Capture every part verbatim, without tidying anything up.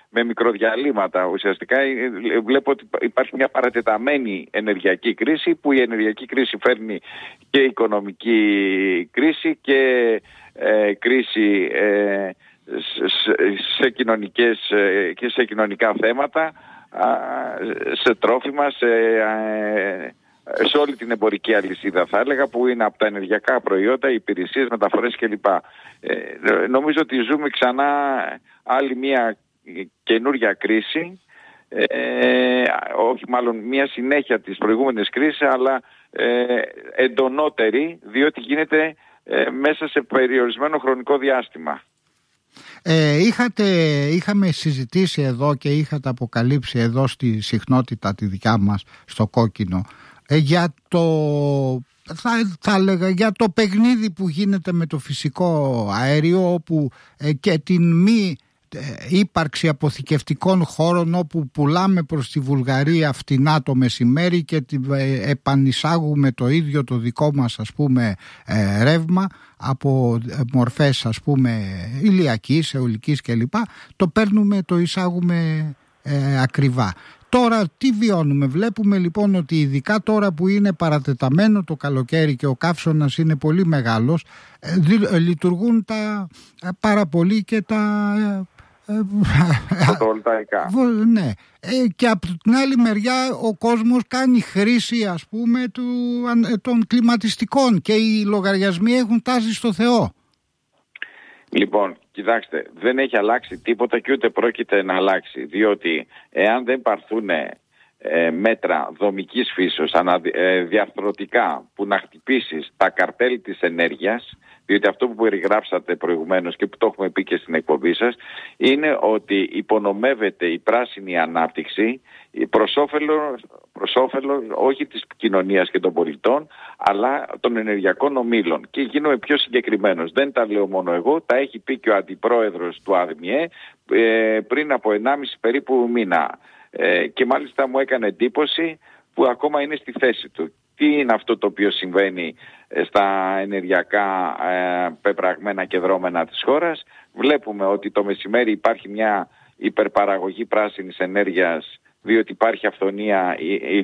με μικροδιαλύματα. Ουσιαστικά βλέπω ότι υπάρχει μια παρατεταμένη ενεργειακή κρίση, που η ενεργειακή κρίση φέρνει και οικονομική κρίση και ε, κρίση ε, σε κοινωνικές και σε κοινωνικά θέματα, σε τρόφιμα, σε, σε όλη την εμπορική αλυσίδα, θα έλεγα, που είναι από τα ενεργειακά προϊόντα, υπηρεσίες, μεταφορές κλπ. Ε, νομίζω ότι ζούμε ξανά άλλη μια καινούρια κρίση, ε, όχι μάλλον μια συνέχεια της προηγούμενης κρίσης, αλλά ε, εντονότερη, διότι γίνεται ε, μέσα σε περιορισμένο χρονικό διάστημα. Ε, είχατε, είχαμε συζητήσει εδώ και είχατε αποκαλύψει εδώ στη συχνότητα τη δικιά μας στο Κόκκινο ε, για το, θα, θα έλεγα, για το παιχνίδι που γίνεται με το φυσικό αέριο, όπου ε, και την μη ύπαρξη αποθηκευτικών χώρων, όπου πουλάμε προς τη Βουλγαρία φτηνά το μεσημέρι και επανεισάγουμε το ίδιο το δικό μας, ας πούμε, ρεύμα από μορφές, ας πούμε, ηλιακής, αιωλικής κλπ. Το παίρνουμε, το εισάγουμε ε, ακριβά. Τώρα τι βιώνουμε? Βλέπουμε λοιπόν ότι ειδικά τώρα που είναι παρατεταμένο το καλοκαίρι και ο καύσωνας είναι πολύ μεγάλος, ε, δι, ε, λειτουργούν τα ε, πάρα πολύ και τα φωτοβολταϊκά. Ναι. Ε, και από την άλλη μεριά ο κόσμος κάνει χρήση, ας πούμε, του, των κλιματιστικών και οι λογαριασμοί έχουν τάσει στο Θεό. Λοιπόν, κοιτάξτε, δεν έχει αλλάξει τίποτα και ούτε πρόκειται να αλλάξει, διότι εάν δεν πάρθουν ε, μέτρα δομικής φύσεως, ανα, ε, διαρθρωτικά, που να χτυπήσεις τα καρτέλ της ενέργειας, διότι αυτό που περιγράψατε προηγουμένως και που το έχουμε πει και στην εκπομπή σας, είναι ότι υπονομεύεται η πράσινη ανάπτυξη προς όφελος, προς όφελος όχι της κοινωνίας και των πολιτών, αλλά των ενεργειακών ομίλων. Και γίνομαι πιο συγκεκριμένος. Δεν τα λέω μόνο εγώ, τα έχει πει και ο αντιπρόεδρος του ΑΔΜΙΕ ε, πριν από ενάμιση περίπου μήνα. Ε, και μάλιστα μου έκανε εντύπωση που ακόμα είναι στη θέση του. Τι είναι αυτό το οποίο συμβαίνει στα ενεργειακά ε, πεπραγμένα και δρόμενα της χώρας? Βλέπουμε ότι το μεσημέρι υπάρχει μια υπερπαραγωγή πράσινης ενέργειας, διότι υπάρχει αυθονία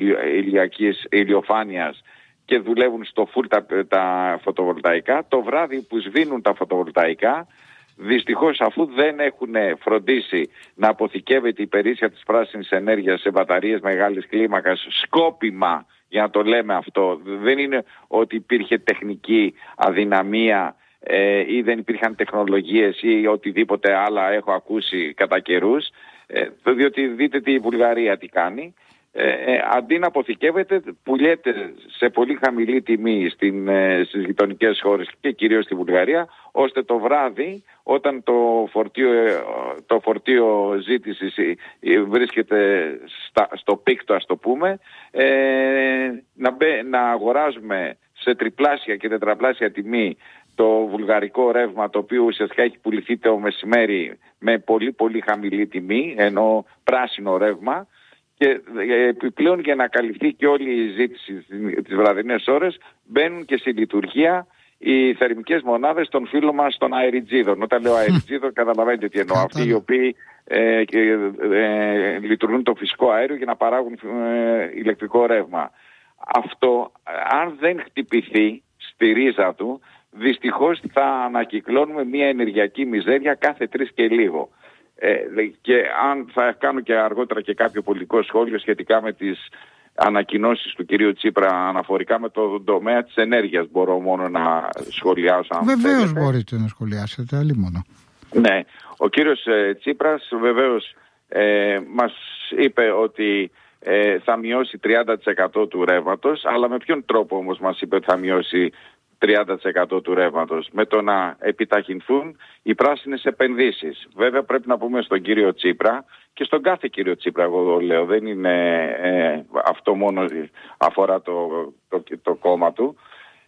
ηλιακής ηλιοφάνειας και δουλεύουν στο φουλ τα, τα φωτοβολταϊκά. Το βράδυ που σβήνουν τα φωτοβολταϊκά, δυστυχώς, αφού δεν έχουν φροντίσει να αποθηκεύεται η περίσσια της πράσινης ενέργειας σε μπαταρίες μεγάλης κλίμακας, σκόπιμα, για να το λέμε αυτό, δεν είναι ότι υπήρχε τεχνική αδυναμία ε, ή δεν υπήρχαν τεχνολογίες ή οτιδήποτε άλλα έχω ακούσει κατά καιρούς, ε, διότι δείτε τι η Βουλγαρία τι κάνει. Ε, ε, αντί να αποθηκεύεται, πουλιέται σε πολύ χαμηλή τιμή στην, ε, στις γειτονικές χώρες και κυρίως στη Βουλγαρία, ώστε το βράδυ, όταν το φορτίο, το φορτίο ζήτησης βρίσκεται στα, στο πίκτο, ας το πούμε, ε, να, μπαι, να αγοράζουμε σε τριπλάσια και τετραπλάσια τιμή το βουλγαρικό ρεύμα, το οποίο ουσιαστικά έχει πουληθεί το μεσημέρι με πολύ πολύ χαμηλή τιμή, ενώ πράσινο ρεύμα. Και επιπλέον, για να καλυφθεί και όλη η ζήτηση τις βραδινές ώρες, μπαίνουν και στη λειτουργία οι θερμικές μονάδες των φίλων μας των αεριτζίδων. Όταν λέω αεριτζίδων, καταλαβαίνετε τι εννοώ. Αυτοί οι οποίοι ε, ε, ε, λειτουργούν το φυσικό αέριο για να παράγουν ε, ηλεκτρικό ρεύμα. Αυτό, αν δεν χτυπηθεί στη ρίζα του, δυστυχώς θα ανακυκλώνουμε μια ενεργειακή μιζέρια κάθε τρεις και λίγο. Ε, και αν θα κάνω και αργότερα και κάποιο πολιτικό σχόλιο σχετικά με τις ανακοινώσεις του κυρίου Τσίπρα αναφορικά με το τομέα της ενέργειας, μπορώ μόνο να σχολιάσω. Βεβαίως μπορείτε να σχολιάσετε, άλλη μόνο. Ναι, ο κύριος ε, Τσίπρας βεβαίως ε, μας είπε ότι ε, θα μειώσει τριάντα τοις εκατό του ρεύματος, αλλά με ποιον τρόπο όμως μας είπε ότι θα μειώσει τριάντα τοις εκατό του ρεύματος? Με το να επιταχυνθούν οι πράσινες επενδύσεις. Βέβαια πρέπει να πούμε στον κύριο Τσίπρα και στον κάθε κύριο Τσίπρα, εγώ λέω, δεν είναι ε, αυτό μόνο αφορά το, το, το, το κόμμα του,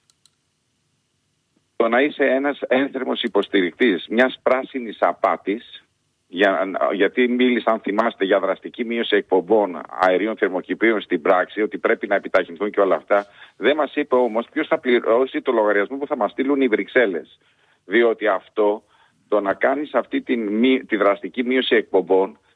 το να είσαι ένας ένθερμος υποστηρικτής μιας πράσινης απάτης, για, γιατί μίλησαν, αν θυμάστε, για δραστική μείωση εκπομπών αερίων θερμοκηπίων στην πράξη, ότι πρέπει να επιταχυνθούν και όλα αυτά. Δεν μας είπε όμως ποιος θα πληρώσει το λογαριασμό που θα μας στείλουν οι Βρυξέλλες. Διότι αυτό, το να κάνεις αυτή τη, τη δραστική μείωση εκπομπών,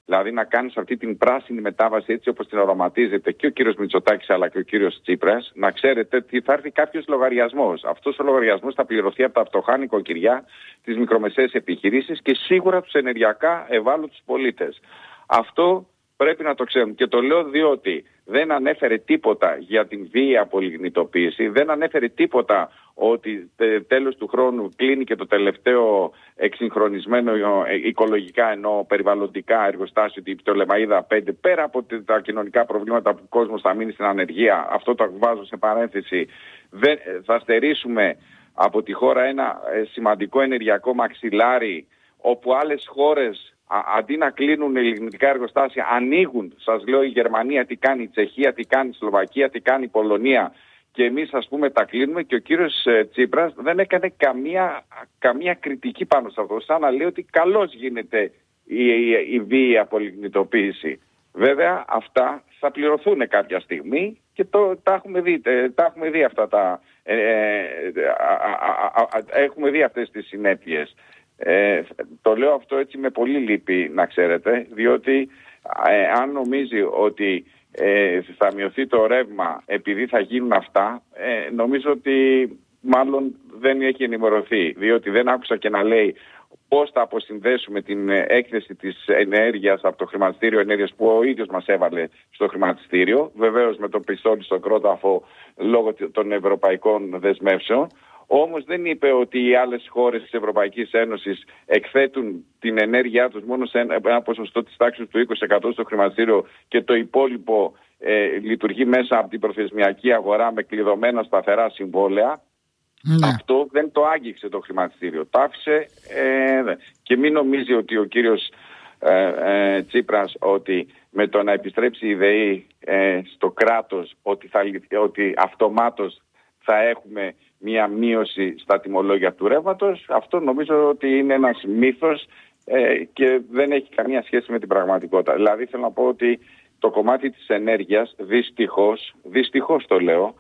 Δηλαδή να κάνεις αυτή την πράσινη μετάβαση έτσι όπως την οραματίζεται και ο κύριος Μητσοτάκης αλλά και ο κύριος Τσίπρας, να ξέρετε ότι θα έρθει κάποιος λογαριασμός. Αυτός ο λογαριασμός θα πληρωθεί από τα φτωχά νοικοκυριά, τις μικρομεσαίες επιχειρήσεις και σίγουρα τους ενεργειακά ευάλωτους πολίτες. Αυτό πρέπει να το ξέρουμε. Και το λέω διότι δεν ανέφερε τίποτα για την βίαια απολιγνητοποίηση, δεν ανέφερε τίποτα ότι τέλος του χρόνου κλείνει και το τελευταίο εξυγχρονισμένο οικολογικά ενώ περιβαλλοντικά εργοστάσιο, την Πτολεμαΐδα πέντε, πέρα από τα κοινωνικά προβλήματα που ο κόσμος θα μείνει στην ανεργία, αυτό το βάζω σε παρένθεση, δεν, θα στερήσουμε από τη χώρα ένα σημαντικό ενεργειακό μαξιλάρι, όπου άλλες χώρες αντί να κλείνουν λιγνητικά εργοστάσια, ανοίγουν. Σας λέω η Γερμανία τι κάνει, η Τσεχία τι κάνει, η Σλοβακία τι κάνει, η Πολωνία. Και εμείς ας πούμε τα κλείνουμε και ο κύριος Τσίπρας δεν έκανε καμία, καμία κριτική πάνω σε αυτό. Σαν να λέει ότι καλώς γίνεται η, η, η βίαιη απολιγνητοποίηση. Βέβαια αυτά θα πληρωθούν κάποια στιγμή και το, τα, έχουμε δει, τα έχουμε δει αυτά τα... Ε, ε, α, α, α, α, έχουμε δει αυτές τις συνέπειες. Ε, το λέω αυτό έτσι με πολύ λύπη να ξέρετε, διότι ε, αν νομίζει ότι ε, θα μειωθεί το ρεύμα επειδή θα γίνουν αυτά, ε, νομίζω ότι μάλλον δεν έχει ενημερωθεί, διότι δεν άκουσα και να λέει πώς θα αποσυνδέσουμε την έκθεση της ενέργειας από το χρηματιστήριο ενέργειας που ο ίδιος μας έβαλε στο χρηματιστήριο, βεβαίως με το πιστόλι στον κρόταφο λόγω των ευρωπαϊκών δεσμεύσεων. Όμως δεν είπε ότι οι άλλες χώρες της Ευρωπαϊκής Ένωσης εκθέτουν την ενέργειά τους μόνο σε ένα ποσοστό της τάξης του είκοσι τοις εκατό στο χρηματιστήριο και το υπόλοιπο ε, λειτουργεί μέσα από την προθεσμιακή αγορά με κλειδωμένα σταθερά συμβόλαια. Ναι. Αυτό δεν το άγγιξε το χρηματιστήριο. Το άφησε ε, και μην νομίζει ότι ο κύριος ε, ε, Τσίπρας ότι με το να επιστρέψει η ΔΕΗ ε, στο κράτος ότι, θα, ότι αυτομάτως θα έχουμε μία μείωση στα τιμολόγια του ρεύματος. Αυτό νομίζω ότι είναι ένας μύθος ε, και δεν έχει καμία σχέση με την πραγματικότητα. Δηλαδή θέλω να πω ότι το κομμάτι της ενέργειας δυστυχώς, δυστυχώς το λέω,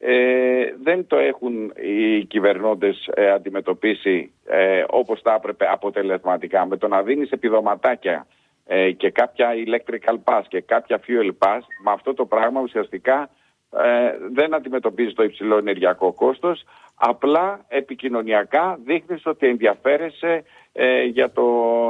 ε, δεν το έχουν οι κυβερνώντες ε, αντιμετωπίσει ε, όπως θα έπρεπε αποτελεσματικά. Με το να δίνεις επιδοματάκια ε, και κάποια electrical pass και κάποια fuel pass, με αυτό το πράγμα ουσιαστικά Ε, δεν αντιμετωπίζει το υψηλό ενεργειακό κόστος, απλά επικοινωνιακά δείχνεις ότι ενδιαφέρεσαι ε, για, το,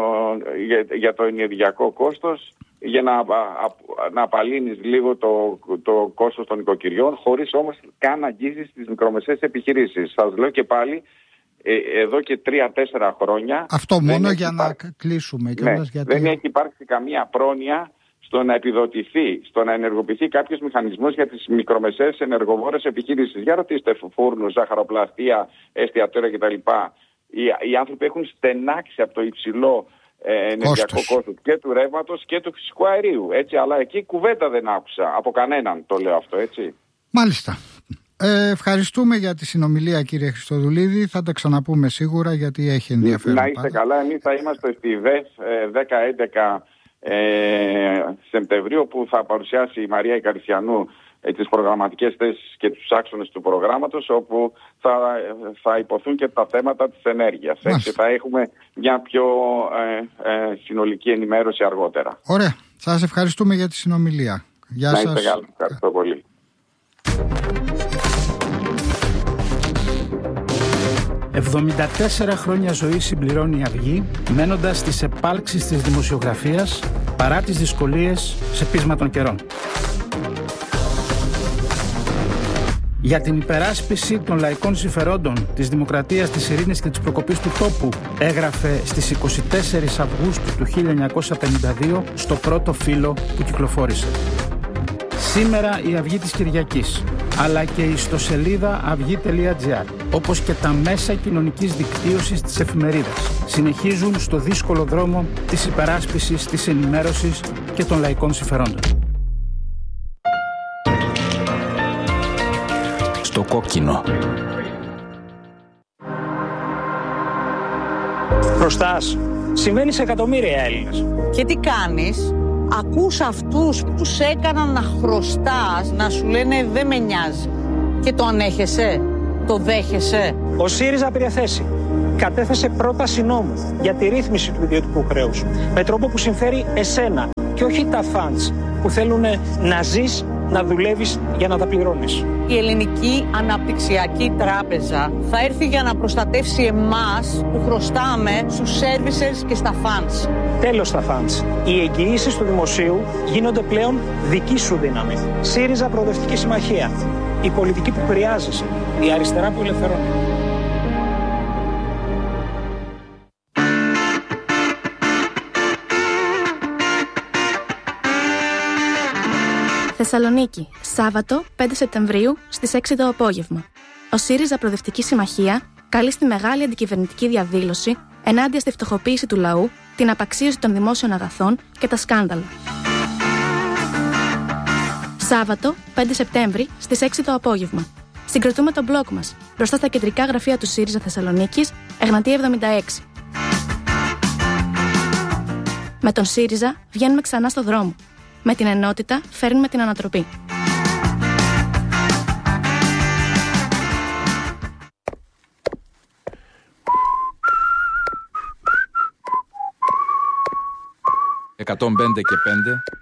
για, για το ενεργειακό κόστος για να, α, να απαλύνεις λίγο το, το κόστος των οικοκυριών, χωρίς όμως καν να αγγίζεις τις μικρομεσαίες επιχειρήσεις. Σας λέω και πάλι, ε, εδώ και τρία-τέσσερα χρόνια... Αυτό μόνο για υπάρξει, να κλείσουμε. Ναι, γιατί... Δεν έχει υπάρξει καμία πρόνοια στο να επιδοτηθεί, στο να ενεργοποιηθεί κάποιος μηχανισμός για τις μικρομεσαίες ενεργοβόρες επιχειρήσεις. Για ρωτήστε φούρνους, ζαχαροπλαστεία, εστιατόρια κτλ. Οι, οι άνθρωποι έχουν στενάξει από το υψηλό ε, ενεργειακό κόστος και του ρεύματος και του φυσικού αερίου. Έτσι, αλλά εκεί κουβέντα δεν άκουσα από κανέναν, το λέω αυτό, έτσι. Μάλιστα. Ε, ευχαριστούμε για τη συνομιλία, κύριε Χριστοδουλίδη. Θα τα ξαναπούμε σίγουρα γιατί έχει ενδιαφέρον. Να είστε πάντα καλά. Εμείς θα είμαστε στη ΔΕΘ δέκα έντεκα Ε, Σεπτεμβρίου, που θα παρουσιάσει η Μαρία Ικαριστιανού ε, τις προγραμματικές θέσεις και τους άξονες του προγράμματος, όπου θα, θα υποθούν και τα θέματα της ενέργειας. Έτσι θα έχουμε μια πιο ε, ε, συνολική ενημέρωση αργότερα. Ωραία. Σας ευχαριστούμε για τη συνομιλία. Γεια Να σας. είστε καλά. Ευχαριστώ πολύ. εβδομήντα τέσσερα χρόνια ζωή συμπληρώνει η Αυγή, μένοντας στις επάλξεις της δημοσιογραφίας παρά τις δυσκολίες σε πείσμα των καιρών. Για την υπεράσπιση των λαϊκών συμφερόντων, της δημοκρατίας, της ειρήνης και της προκοπής του τόπου, έγραφε στις είκοσι τέσσερις Αυγούστου του χίλια εννιακόσια πενήντα δύο στο πρώτο φύλλο που κυκλοφόρησε. Σήμερα η Αυγή της Κυριακής, αλλά και η ιστοσελίδα αυγή τελεία τζι άρ, όπως και τα μέσα κοινωνικής δικτύωσης της εφημερίδας, συνεχίζουν στο δύσκολο δρόμο της υπεράσπισης, της ενημέρωσης και των λαϊκών συμφερόντων. Στο κόκκινο. Χρωστάς. Συμβαίνει σε εκατομμύρια Έλληνες. Και τι κάνεις? Ακούς αυτούς που σε έκαναν να χρωστάς, να σου λένε δεν με νοιάζει. Και το ανέχεσαι, το δέχεσαι. Ο ΣΥΡΙΖΑ πήρε θέση. κατέθεσε πρόταση νόμου για τη ρύθμιση του ιδιωτικού χρέους με τρόπο που συμφέρει εσένα και όχι τα funds που θέλουν να ζεις, να δουλεύεις για να τα πληρώνεις. Η Ελληνική Αναπτυξιακή Τράπεζα θα έρθει για να προστατεύσει εμάς που χρωστάμε στους services και στα funds. Τέλος στα funds. Οι εγγυήσεις του δημοσίου γίνονται πλέον δική σου δύναμη. ΣΥΡΙΖΑ Προοδευτική Συμμαχία. Η πολιτική που χρειάζεσαι. Η αριστερά που ελευθερώνει. Θεσσαλονίκη, Σάββατο πέντε Σεπτεμβρίου στις έξι το απόγευμα. Ο ΣΥΡΙΖΑ Προοδευτική Συμμαχία καλεί στη μεγάλη αντικυβερνητική διαδήλωση ενάντια στη φτωχοποίηση του λαού, την απαξίωση των δημόσιων αγαθών και τα σκάνδαλα. Σάββατο πέντε Σεπτέμβρη στις έξι το απόγευμα. Συγκροτούμε τον μπλοκ μας μπροστά στα κεντρικά γραφεία του ΣΥΡΙΖΑ Θεσσαλονίκης, Εγνατία εβδομήντα έξι. Με τον ΣΥΡΙΖΑ βγαίνουμε ξανά στο δρόμο. Με την ενότητα φέρνουμε την ανατροπή. εκατόν πέντε και πέντε